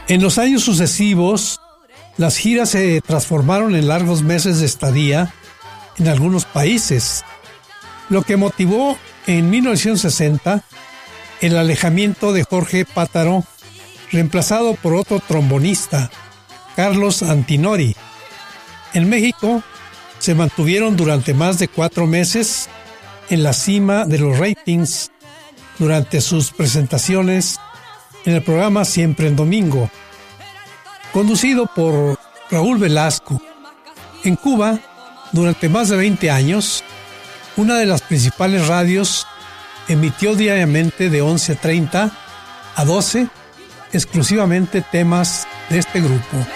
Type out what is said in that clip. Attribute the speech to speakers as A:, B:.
A: En los años sucesivos, las giras se transformaron en largos meses de estadía en algunos países, lo que motivó en 1960 el alejamiento de Jorge Pátaro, reemplazado por otro trombonista, Carlos Antinori. En México se mantuvieron durante más de 4 meses en la cima de los ratings durante sus presentaciones en el programa Siempre en Domingo, conducido por Raúl Velasco. En Cuba, durante más de 20 años, una de las principales radios emitió diariamente de 11:30 a 12 exclusivamente temas de este grupo.